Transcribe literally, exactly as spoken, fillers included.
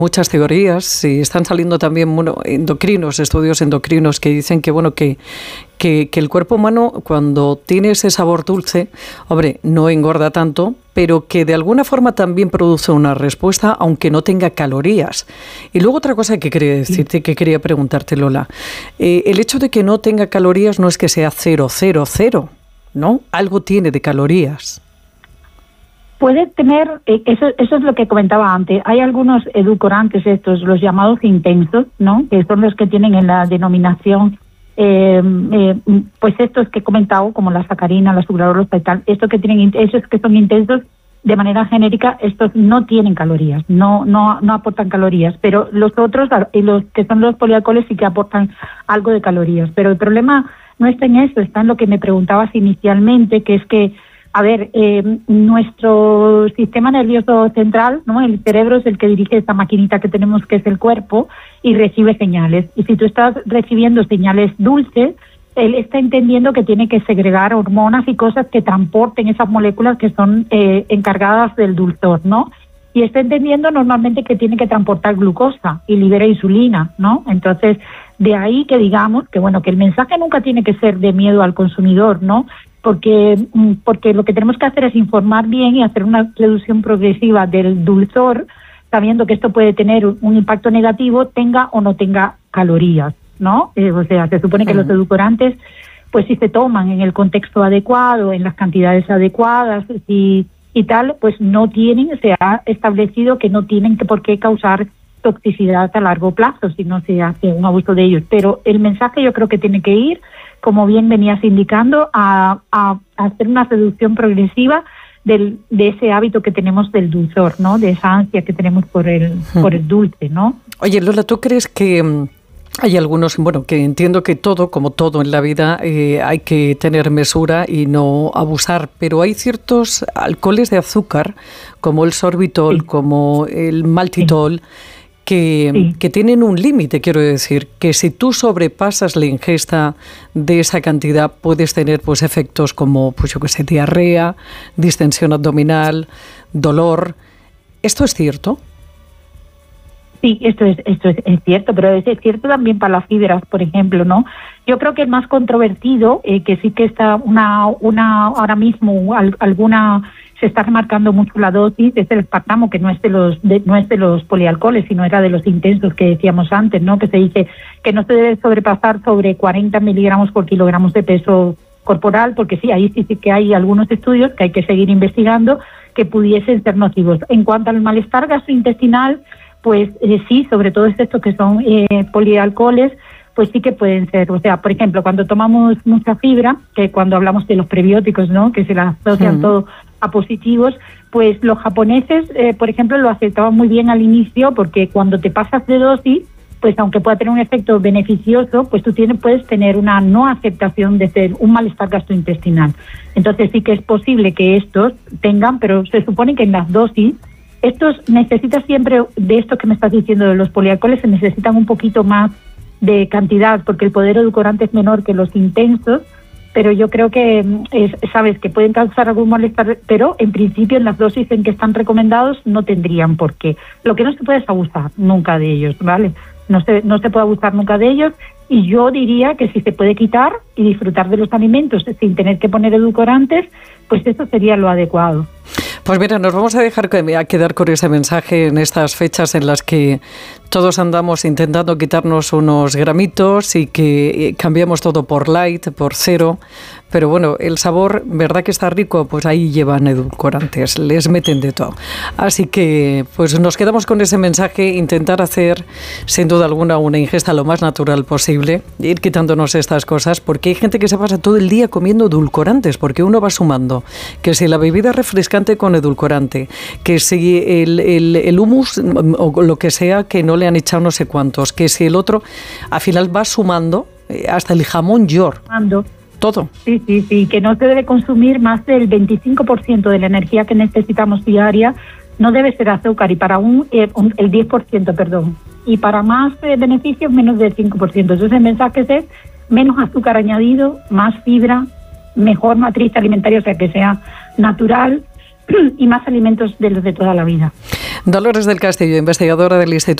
muchas teorías y están saliendo también bueno, endocrinos, estudios endocrinos que dicen que bueno que, que, que el cuerpo humano cuando tiene ese sabor dulce, hombre, no engorda tanto, pero que de alguna forma también produce una respuesta aunque no tenga calorías. Y luego otra cosa que quería decirte, que quería preguntarte, Lola, eh, el hecho de que no tenga calorías no es que sea cero, cero, cero, ¿no? Algo tiene de calorías. Puede tener, eh, eso, eso es lo que comentaba antes, hay algunos edulcorantes estos, los llamados intensos, ¿no? Que son los que tienen en la denominación, eh, eh, pues estos que he comentado, como la sacarina, la sucralosa y tal, estos que tienen, esos que son intensos, de manera genérica, estos no tienen calorías, no, no, no aportan calorías, pero los otros, los que son los polialcoholes, sí que aportan algo de calorías. Pero el problema no está en eso, está en lo que me preguntabas inicialmente, que es que A ver, eh, nuestro sistema nervioso central, ¿no? El cerebro es el que dirige esta maquinita que tenemos, que es el cuerpo, y recibe señales. Y si tú estás recibiendo señales dulces, él está entendiendo que tiene que segregar hormonas y cosas que transporten esas moléculas que son eh, encargadas del dulzor, ¿no? Y está entendiendo normalmente que tiene que transportar glucosa y libera insulina, ¿no? Entonces, de ahí que digamos que, bueno, que el mensaje nunca tiene que ser de miedo al consumidor, ¿no? Porque, porque lo que tenemos que hacer es informar bien y hacer una reducción progresiva del dulzor, sabiendo que esto puede tener un impacto negativo, tenga o no tenga calorías, ¿no? Eh, o sea, se supone que uh-huh. los edulcorantes, pues si se toman en el contexto adecuado, en las cantidades adecuadas y, y tal, pues no tienen, se ha establecido que no tienen que por qué causar toxicidad a largo plazo si no se hace un abuso de ellos. Pero el mensaje yo creo que tiene que ir, como bien venías indicando, a, a, a hacer una reducción progresiva del, de ese hábito que tenemos del dulzor, ¿no? De esa ansia que tenemos por el, hmm. por el dulce, ¿no? Oye, Lola, ¿tú crees que hay algunos, bueno, que entiendo que todo, como todo en la vida, eh, hay que tener mesura y no abusar, pero hay ciertos alcoholes de azúcar, como el sorbitol, sí. como el maltitol, sí. Que, sí. que tienen un límite, quiero decir, que si tú sobrepasas la ingesta de esa cantidad puedes tener pues efectos como, pues yo qué sé, diarrea, distensión abdominal, dolor. ¿Esto es cierto? Sí, esto es esto es, es cierto, pero es, es cierto también para las fibras, por ejemplo, ¿no? Yo creo que el más controvertido, eh, que sí que está una una ahora mismo al, alguna se está remarcando mucho la dosis, es el espartamo, que no es de los de, no es de los polialcoholes, sino era de los intensos que decíamos antes, ¿no? Que se dice que no se debe sobrepasar sobre cuarenta miligramos por kilogramos de peso corporal, porque sí, ahí sí, sí que hay algunos estudios que hay que seguir investigando que pudiesen ser nocivos. En cuanto al malestar gastrointestinal, pues eh, sí, sobre todo es esto que son eh, polialcoholes, pues sí que pueden ser. O sea, por ejemplo, cuando tomamos mucha fibra, que cuando hablamos de los prebióticos, ¿no? Que se las asocian mm. todo a positivos, pues los japoneses, eh, por ejemplo, lo aceptaban muy bien al inicio, porque cuando te pasas de dosis, pues aunque pueda tener un efecto beneficioso, pues tú tienes, puedes tener una no aceptación de ser un malestar gastrointestinal. Entonces sí que es posible que estos tengan, pero se supone que en las dosis, estos necesitan siempre, de esto que me estás diciendo de los polialcoholes, se necesitan un poquito más de cantidad, porque el poder edulcorante es menor que los intensos, pero yo creo que, es, sabes, que pueden causar algún malestar, pero en principio en las dosis en que están recomendados no tendrían por qué. Lo que no se puede es abusar nunca de ellos, ¿vale? No se, no se puede abusar nunca de ellos, y yo diría que si se puede quitar y disfrutar de los alimentos sin tener que poner edulcorantes, pues eso sería lo adecuado. Pues mira, nos vamos a dejar a quedar con ese mensaje en estas fechas en las que todos andamos intentando quitarnos unos gramitos y que cambiamos todo por light, por cero. Pero bueno, el sabor, ¿verdad que está rico? Pues ahí llevan edulcorantes, les meten de todo. Así que pues nos quedamos con ese mensaje, intentar hacer sin duda alguna una ingesta lo más natural posible, ir quitándonos estas cosas, porque hay gente que se pasa todo el día comiendo edulcorantes, porque uno va sumando, que si la bebida refrescante con edulcorante, que si el, el, el hummus o lo que sea que no le han echado no sé cuántos, que si el otro, al final va sumando hasta el jamón york. Todo. Sí, sí, sí, que no se debe consumir más del veinticinco por ciento de la energía que necesitamos diaria, no debe ser azúcar, y para un, eh, un el diez por ciento, perdón, y para más eh, beneficios menos del cinco por ciento. Entonces el mensaje es menos azúcar añadido, más fibra, mejor matriz alimentaria, o sea que sea natural, y más alimentos de los de toda la vida. Dolores del Castillo, investigadora del Instituto